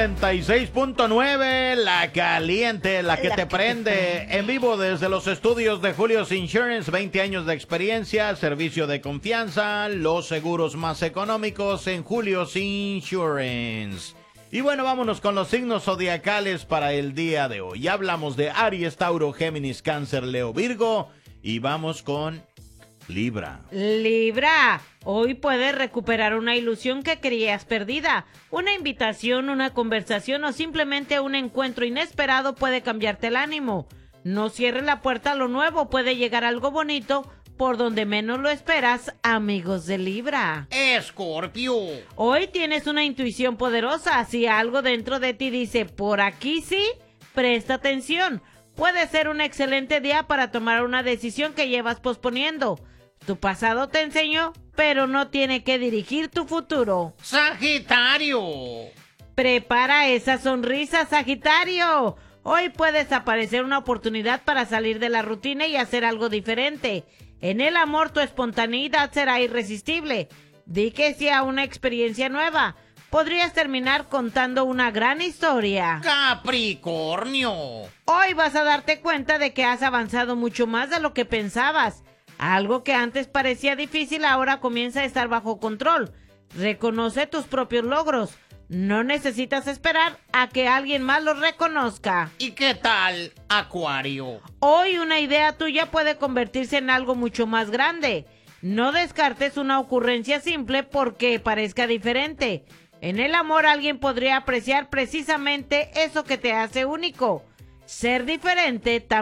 96.9, la caliente, la que te prende, en vivo desde los estudios de Julio's Insurance, 20 años de experiencia, servicio de confianza, los seguros más económicos en Julio's Insurance. Y bueno, vámonos con los signos zodiacales para el día de hoy. Ya hablamos de Aries, Tauro, Géminis, Cáncer, Leo, Virgo, y vamos con Libra. Libra, hoy puedes recuperar una ilusión que creías perdida. Una invitación, una conversación o simplemente un encuentro inesperado puede cambiarte el ánimo. No cierres la puerta a lo nuevo, puede llegar algo bonito por donde menos lo esperas, amigos de Libra. Escorpio. Hoy tienes una intuición poderosa, si algo dentro de ti dice, por aquí sí, presta atención. Puede ser un excelente día para tomar una decisión que llevas posponiendo. Tu pasado te enseñó, pero no tiene que dirigir tu futuro. Sagitario. Prepara esa sonrisa, Sagitario. Hoy puedes aparecer una oportunidad para salir de la rutina y hacer algo diferente. En el amor, tu espontaneidad será irresistible. Di que sí a una experiencia nueva. Podrías terminar contando una gran historia. Capricornio. Hoy vas a darte cuenta de que has avanzado mucho más de lo que pensabas. Algo que antes parecía difícil ahora comienza a estar bajo control. Reconoce tus propios logros. No necesitas esperar a que alguien más los reconozca. ¿Y qué tal, Acuario? Hoy una idea tuya puede convertirse en algo mucho más grande. No descartes una ocurrencia simple porque parezca diferente. En el amor alguien podría apreciar precisamente eso que te hace único. Ser diferente también